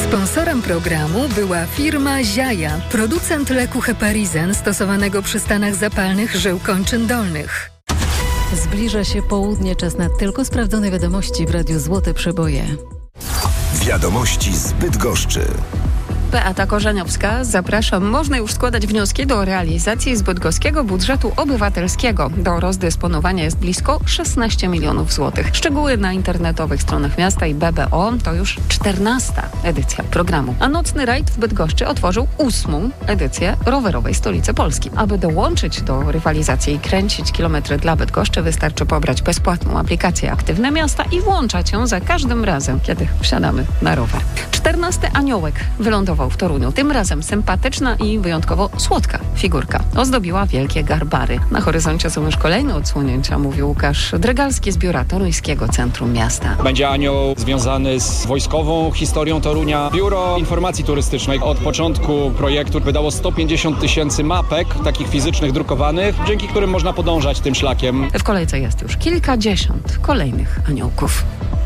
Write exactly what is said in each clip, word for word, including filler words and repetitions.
Sponsorem programu była firma Ziaja, producent leku Heparizen stosowanego przy stanach zapalnych żył kończyn dolnych. Zbliża się południe, czas na tylko sprawdzone wiadomości w Radiu Złote Przeboje. Wiadomości z Bydgoszczy. Beata Korzeniowska, zapraszam. Można już składać wnioski do realizacji z bydgoskiego budżetu obywatelskiego. Do rozdysponowania jest blisko szesnaście milionów złotych. Szczegóły na internetowych stronach miasta i B B O. To już czternasta edycja programu. A nocny rajd w Bydgoszczy otworzył ósmą edycję rowerowej stolicy Polski. Aby dołączyć do rywalizacji i kręcić kilometry dla Bydgoszczy, wystarczy pobrać bezpłatną aplikację Aktywne Miasta i włączać ją za każdym razem, kiedy wsiadamy na rower. czternasty aniołek wylądował w Toruniu. Tym razem sympatyczna i wyjątkowo słodka figurka ozdobiła wielkie garbary. Na horyzoncie są już kolejne odsłonięcia, mówił Łukasz Drygalski z biura Toruńskiego Centrum Miasta. Będzie anioł związany z wojskową historią Torunia. Biuro Informacji Turystycznej od początku projektu wydało sto pięćdziesiąt tysięcy mapek, takich fizycznych, drukowanych, dzięki którym można podążać tym szlakiem. W kolejce jest już kilkadziesiąt kolejnych aniołków.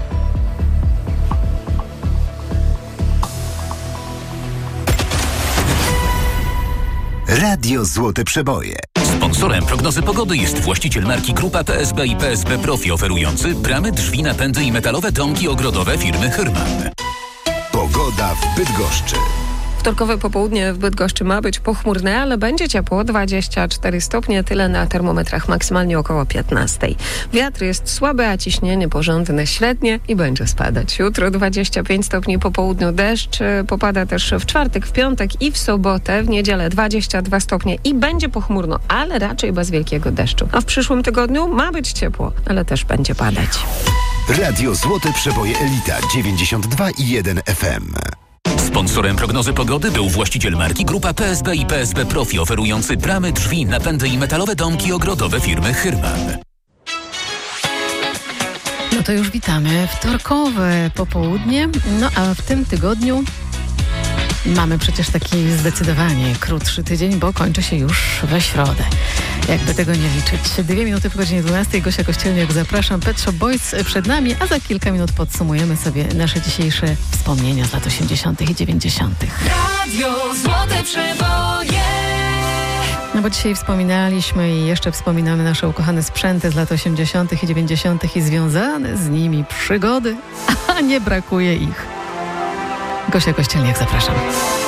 Radio Złote Przeboje. Sponsorem prognozy pogody jest właściciel marki Grupa P S B i P S B Profi, oferujący bramy, drzwi, napędy i metalowe domki ogrodowe firmy Hyrman. Pogoda w Bydgoszczy. Wtorkowe popołudnie w Bydgoszczy ma być pochmurne, ale będzie ciepło, dwadzieścia cztery stopnie, tyle na termometrach, maksymalnie około piętnaście. Wiatr jest słaby, a ciśnienie porządne, średnie i będzie spadać. Jutro dwadzieścia pięć stopni, po południu deszcz, popada też w czwartek, w piątek i w sobotę, w niedzielę dwadzieścia dwa stopnie i będzie pochmurno, ale raczej bez wielkiego deszczu. A w przyszłym tygodniu ma być ciepło, ale też będzie padać. Radio Złote Przeboje Elita dziewięćdziesiąt dwa i jeden F M. Sponsorem prognozy pogody był właściciel marki Grupa P S B i P S B Profi, oferujący bramy, drzwi, napędy i metalowe domki ogrodowe firmy Hyrman. No to już witamy. Wtorkowe popołudnie, no a w tym tygodniu mamy przecież taki zdecydowanie krótszy tydzień, bo kończy się już we środę. Jakby tego nie liczyć. Dwie minuty po godzinie dwunastej. Gosia Kościelniak, zapraszam. Pet Shop Boys przed nami, a za kilka minut podsumujemy sobie nasze dzisiejsze wspomnienia z lat osiemdziesiątych i dziewięćdziesiątych. Radio Złote Przeboje. No bo dzisiaj wspominaliśmy i jeszcze wspominamy nasze ukochane sprzęty z lat osiemdziesiątych i dziewięćdziesiątych i związane z nimi przygody, a nie brakuje ich. Gosia Kościelniak, zapraszam.